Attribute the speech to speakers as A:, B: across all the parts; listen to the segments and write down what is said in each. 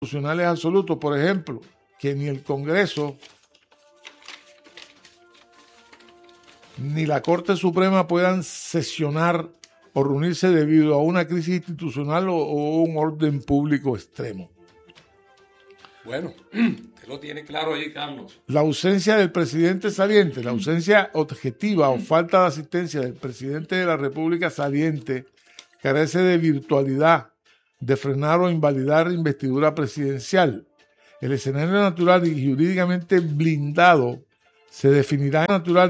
A: constitucionales absolutos, por ejemplo, que ni el Congreso ni la Corte Suprema puedan sesionar o reunirse debido a una crisis institucional o un orden público extremo.
B: Bueno, usted lo tiene claro ahí, Carlos.
A: La ausencia del presidente saliente, la ausencia objetiva o falta de asistencia del presidente de la República saliente carece de virtualidad de frenar o invalidar la investidura presidencial. El escenario natural y jurídicamente blindado se definirá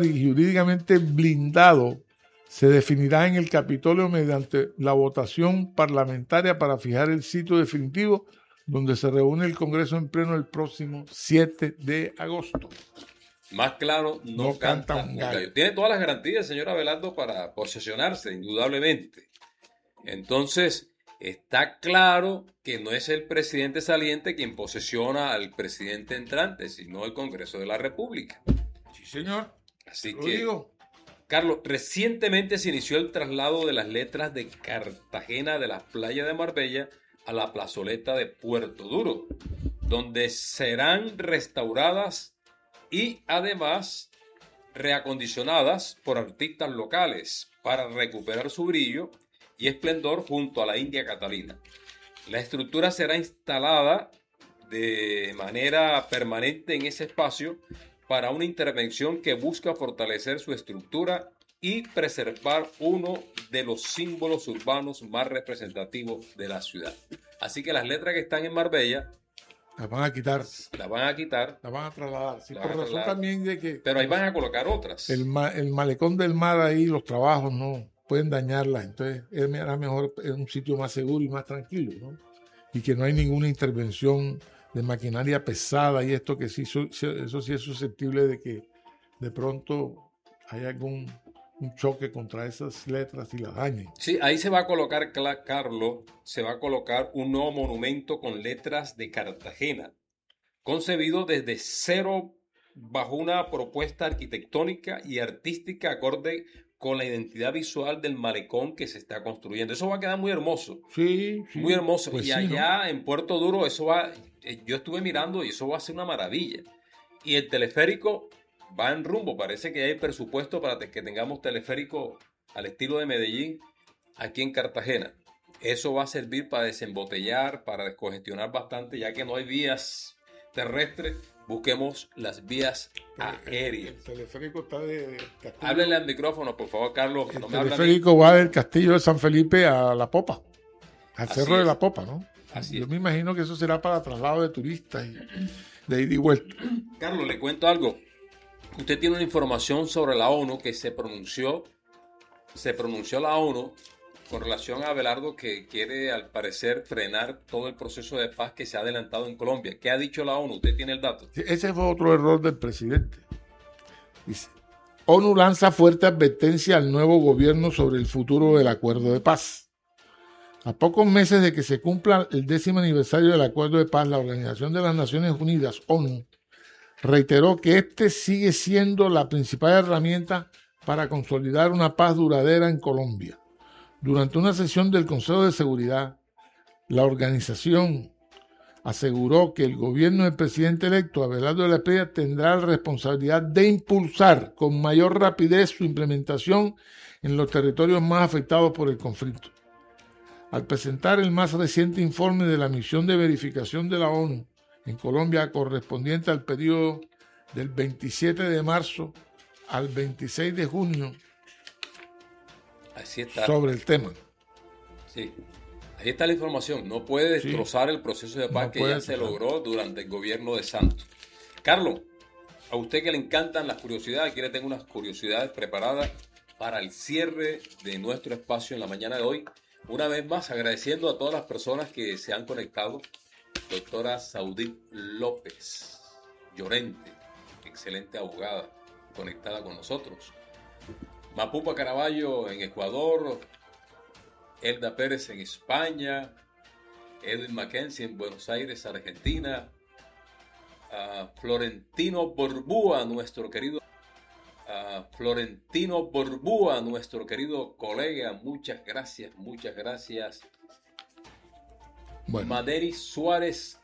A: en el Capitolio mediante la votación parlamentaria para fijar el sitio definitivo donde se reúne el Congreso en pleno el próximo 7 de agosto.
B: Más claro, no canta un gallo. Tiene todas las garantías, señor Abelardo, para posesionarse, indudablemente. Entonces, está claro que no es el presidente saliente quien posesiona al presidente entrante, sino el Congreso de la República.
A: Sí, señor.
B: Así que, Carlos, recientemente se inició el traslado de las letras de Cartagena de las playas de Marbella a la plazoleta de Puerto Duro, donde serán restauradas y además reacondicionadas por artistas locales para recuperar su brillo y esplendor junto a la India Catalina. La estructura será instalada de manera permanente en ese espacio para una intervención que busca fortalecer su estructura y preservar uno de los símbolos urbanos más representativos de la ciudad. Así que las letras que están en Marbella
A: las van a quitar.
B: Las van a quitar.
A: Las van a trasladar. Sí, por razón también de que...
B: Pero ahí van a colocar otras.
A: El malecón del mar ahí, los trabajos no pueden dañarlas. Entonces era mejor en un sitio más seguro y más tranquilo, ¿no? Y que no hay ninguna intervención de maquinaria pesada y esto que sí, eso sí es susceptible de que de pronto haya algún choque contra esas letras y las dañen.
B: Sí, ahí se va a colocar, Carlos, se va a colocar un nuevo monumento con letras de Cartagena, concebido desde cero bajo una propuesta arquitectónica y artística acorde con la identidad visual del malecón que se está construyendo. Eso va a quedar muy hermoso.
A: Sí.
B: Muy hermoso.
A: Pues
B: y
A: sí,
B: allá
A: ¿no?
B: en Puerto Duro, eso va, yo estuve mirando y eso va a ser una maravilla. Y el teleférico va en rumbo. Parece que hay presupuesto para que tengamos teleférico al estilo de Medellín aquí en Cartagena. Eso va a servir para desembotellar, para descongestionar bastante, ya que no hay vías terrestres. Busquemos las vías aéreas.
A: El teleférico está de Castillo.
B: Háblenle al micrófono, por favor, Carlos.
A: El teleférico va del Castillo de San Felipe a La Popa, al
B: Así
A: Cerro de
B: es.
A: La Popa, ¿no?
B: Así
A: Yo
B: es.
A: me imagino que eso será para traslado de turistas y de ida y vuelta.
B: Carlos, le cuento algo. Usted tiene una información sobre la ONU que se pronunció la ONU con relación a Abelardo, que quiere al parecer frenar todo el proceso de paz que se ha adelantado en Colombia. ¿Qué ha dicho la ONU? ¿Usted tiene el dato?
A: Ese fue otro error del presidente. Dice, ONU lanza fuerte advertencia al nuevo gobierno sobre el futuro del acuerdo de paz. A pocos meses de que se cumpla el 10º aniversario del acuerdo de paz, la Organización de las Naciones Unidas, ONU, reiteró que este sigue siendo la principal herramienta para consolidar una paz duradera en Colombia. Durante una sesión del Consejo de Seguridad, la organización aseguró que el gobierno del presidente electo, Abelardo de la Espriella, tendrá la responsabilidad de impulsar con mayor rapidez su implementación en los territorios más afectados por el conflicto. Al presentar el más reciente informe de la misión de verificación de la ONU en Colombia, correspondiente al periodo del 27 de marzo al 26 de junio,
B: Así está.
A: sobre el tema.
B: Sí. Ahí está la información. No puede destrozar el proceso de paz que ya se logró durante el gobierno de Santos. Carlos, a usted que le encantan las curiosidades, aquí le tengo unas curiosidades preparadas para el cierre de nuestro espacio en la mañana de hoy. Una vez más, agradeciendo a todas las personas que se han conectado. Doctora Saudit López Llorente, excelente abogada, conectada con nosotros. Mapupa Caraballo en Ecuador, Elda Pérez en España, Edwin Mackenzie en Buenos Aires, Argentina, Florentino Borbúa, nuestro querido colega, muchas gracias.
A: Bueno.
B: Maderi Suárez